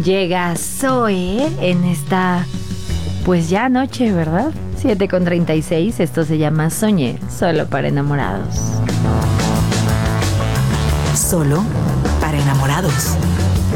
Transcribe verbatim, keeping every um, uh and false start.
Llega Zoe en esta, pues ya noche, ¿verdad? siete con treinta y seis, esto se llama Soñé, solo para enamorados. Solo para enamorados.